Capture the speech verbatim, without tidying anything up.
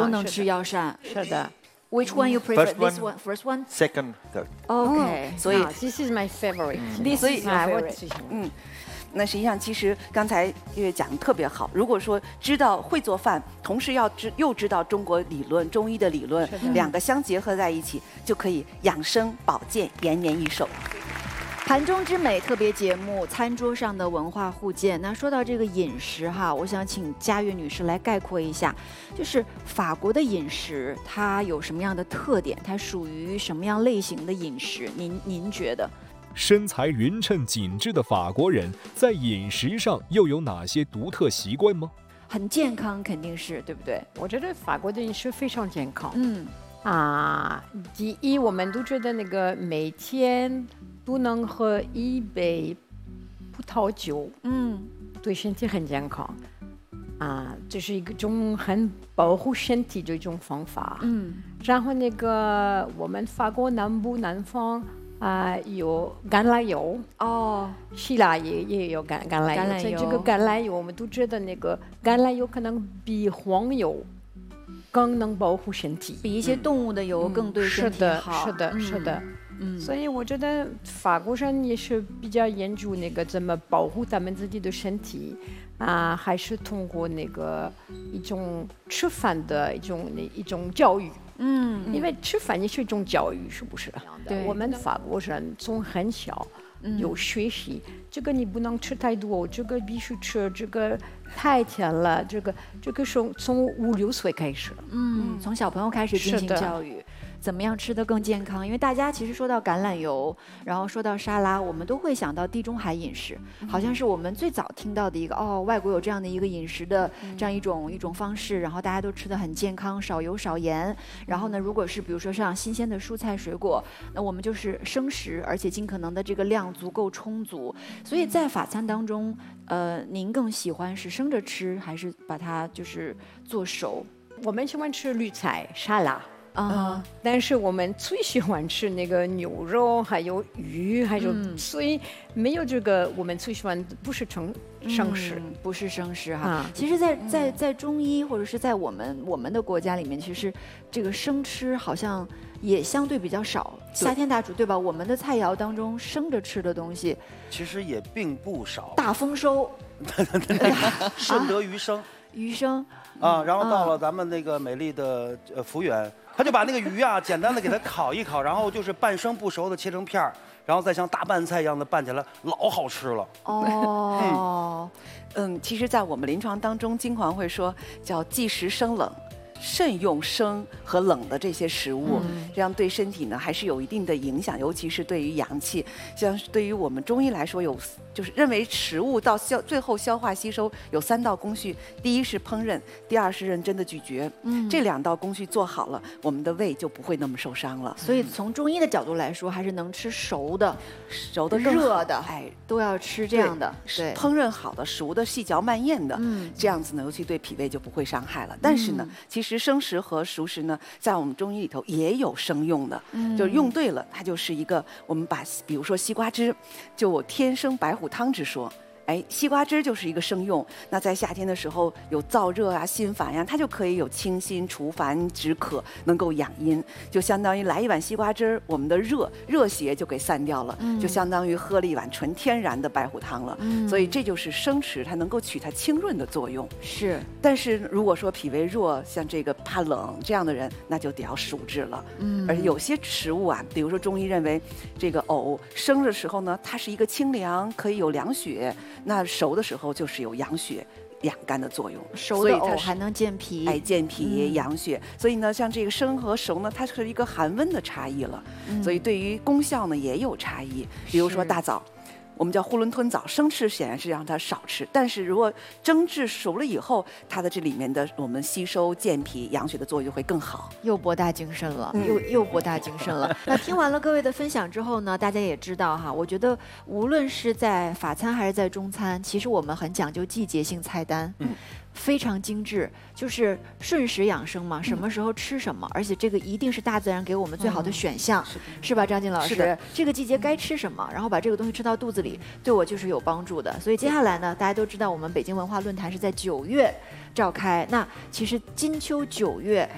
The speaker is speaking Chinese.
都能吃药膳。 是的。 Which one you prefer? First This one, one, first one. Second, third. OK， 所以 This is my favorite. This is my favorite. favorite. 嗯，那实际上其实刚才月月讲的特别好。如果说知道会做饭，同时要知又知道中国理论、中医的理论，两个相结合在一起，就可以养生保健，延年益寿。 盘中之美特别节目，餐桌上的文化互鉴。那说到这个饮食哈，我想请佳悦女士来概括一下，就是法国的饮食它有什么样的特点？它属于什么样类型的饮食？您您觉得？ 身材匀称紧致的法国人在饮食上又有哪些独特习惯吗？ 很健康，肯定是对不对？ 我觉得法国的饮食非常健康。 嗯啊，第一，我们都觉得那个每天都能喝一杯葡萄酒， 嗯， 对身体很健康。啊，这是一种很保护身体的一种方法。 嗯， 然后那个我们法国南部南方啊、有橄榄油哦， 希腊也也有橄橄榄油。 橄榄油这个橄榄油，我们都觉得那个橄榄油可能比黄油更能保护身体， 比一些动物的油更对身体好。 是的，是的，是的。嗯，所以我觉得法国人也是比较研究那个怎么保护他们自己的身体啊，还是通过那个一种吃饭的一种那一种教育。嗯，因为吃饭也是一种教育，是不是？ 对， 我们法国人从很小有学习，这个你不能吃太多，这个必须吃，这个太甜了，这个这个从从五六岁开始， 嗯，从小朋友开始进行教育。怎么样吃得更健康？因为大家其实说到橄榄油，然后说到沙拉，我们都会想到地中海饮食，好像是我们最早听到的一个哦，外国有这样的一个饮食的这样一种一种方式，然后大家都吃得很健康，少油少盐。然后呢，如果是比如说像新鲜的蔬菜水果，那我们就是生食，而且尽可能的这个量足够充足。所以在法餐当中，呃，您更喜欢是生着吃，还是把它就是做熟？ 我们喜欢吃绿菜沙拉。 啊、uh ， 但是我们最喜欢吃那个牛肉，还有鱼，还有、嗯、所以没有这个，我们最喜欢不是生生食、 嗯，不是生食哈。 啊、 其实在，在在在中医或者是在我们我们的国家里面，其实这个生吃好像也相对比较少。夏天大厨对吧？我们的菜肴当中生着吃的东西， 其实也并不少。 大丰收， 顺得鱼生。 鱼生啊，然后到了咱们那个美丽的呃福源，他就把那个鱼啊简单的给它烤一烤，然后就是半生不熟的切成片儿，然后再像大拌菜一样的拌起来，老好吃了。 哦，嗯, 嗯，其实，在我们临床当中，经常会说叫忌食生冷。慎用生和冷的这些食物，嗯、这样对身体呢还是有一定的影响，尤其是对于阳气。像对于我们中医来说，有就是认为食物到消最后消化吸收有三道工序，第一是烹饪，第二是认真的咀嚼。嗯，这两道工序做好了，我们的胃就不会那么受伤了。 所以从中医的角度来说，还是能吃熟的、 熟的、 热的， 哎， 都要吃这样的。 对，烹饪好的、熟的、细嚼慢咽的，嗯，这样子呢，尤其对脾胃就不会伤害了。但是呢，嗯、其实其实生食和熟食呢，在我们中医里头也有生用的，嗯、就是用对了，它就是一个我们把，比如说西瓜汁，就我天生白虎汤之说。哎，西瓜汁就是一个生用。那在夏天的时候有燥热啊、心烦呀、啊，它就可以有清心、除烦、止渴，能够养阴。就相当于来一碗西瓜汁，我们的热热邪就给散掉了，嗯、就相当于喝了一碗纯天然的白虎汤了。嗯、所以这就是生食，它能够起它清润的作用。 是， 但是如果说脾胃弱，像这个怕冷这样的人，那就得要熟制了。嗯，而有些食物啊，比如说中医认为，这个藕生的时候呢，它是一个清凉，可以有凉血。那熟的时候就是有养血、养肝的作用， 熟的藕还能健脾， 哎，健脾养血。嗯、所以呢，像这个生和熟呢，它是一个寒温的差异了，嗯、所以对于功效呢也有差异。比如说大枣。我们叫囫囵吞枣，生吃显然是让它少吃，但是如果蒸制熟了以后，它的这里面的我们吸收健脾养血的作用会更好。 又博大精深了，嗯、又又博大精深了。那听完了各位的分享之后呢，大家也知道哈，我觉得无论是在法餐还是在中餐，其实我们很讲究季节性菜单。嗯，非常精致，就是顺时养生嘛，什么时候吃什么，而且这个一定是大自然给我们最好的选项，嗯、是, 是吧，张静老师？ 是的， 这个季节该吃什么，然后把这个东西吃到肚子里，对我就是有帮助的。所以接下来呢，大家都知道我们北京文化论坛是在九月召开，那其实金秋九月